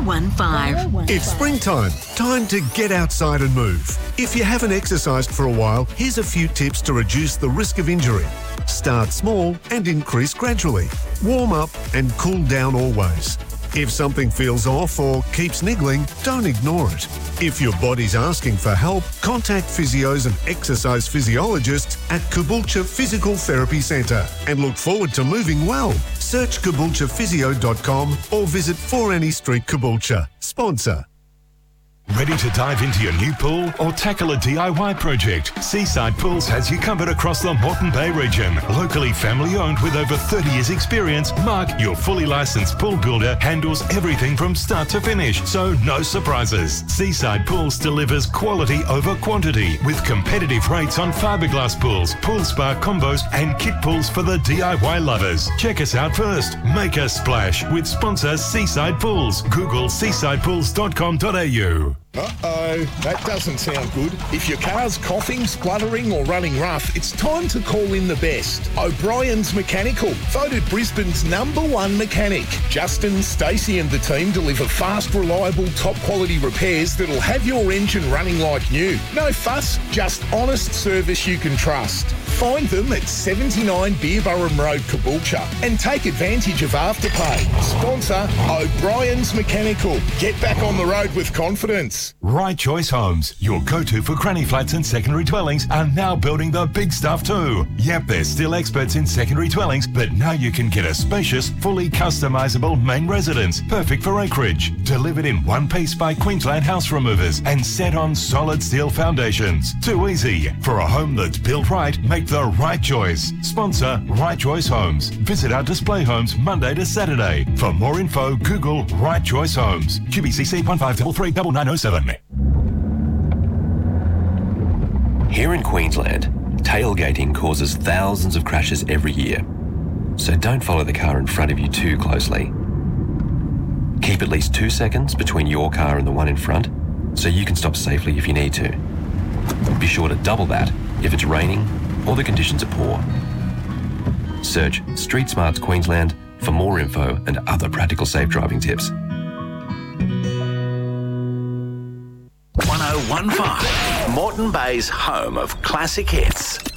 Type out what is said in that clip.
1015. It's springtime, time to get outside and move. If you haven't exercised for a while, here's a few tips to reduce the risk of injury. Start small and increase gradually. Warm up and cool down always. If something feels off or keeps niggling, don't ignore it. If your body's asking for help, contact physios and exercise physiologists at Caboolture Physical Therapy Centre and look forward to moving well. Search caboolturephysio.com or visit 4 Annie Street, Caboolture. Sponsor. Ready to dive into your new pool or tackle a DIY project? Seaside Pools has you covered across the Moreton Bay region. Locally family owned with over 30 years experience, Mark, your fully licensed pool builder, handles everything from start to finish, so no surprises. Seaside Pools delivers quality over quantity with competitive rates on fiberglass pools, pool spa combos and kit pools for the DIY lovers. Check us out first. Make a splash with sponsor Seaside Pools. Google seasidepools.com.au. Uh-oh, that doesn't sound good. If your car's coughing, spluttering or running rough, it's time to call in the best. O'Brien's Mechanical, voted Brisbane's #1 mechanic. Justin, Stacey and the team deliver fast, reliable, top-quality repairs that'll have your engine running like new. No fuss, just honest service you can trust. Find them at 79 Beerburrum Road, Caboolture, and take advantage of Afterpay. Sponsor O'Brien's Mechanical. Get back on the road with confidence. Right Choice Homes, your go-to for granny flats and secondary dwellings, are now building the big stuff too. Yep, they're still experts in secondary dwellings, but now you can get a spacious, fully customisable main residence, perfect for acreage. Delivered in one piece by Queensland House Removers and set on solid steel foundations. Too easy. For a home that's built right, make the right choice. Sponsor Right Choice Homes. Visit our display homes Monday to Saturday. For more info, Google Right Choice Homes. QBCC 1533 9907. Here in Queensland, tailgating causes thousands of crashes every year. So don't follow the car in front of you too closely. Keep at least 2 seconds between your car and the one in front so you can stop safely if you need to. Be sure to double that if it's raining or the conditions are poor. Search Street Smarts Queensland for more info and other practical safe driving tips. 1015, Moreton Bay's home of classic hits.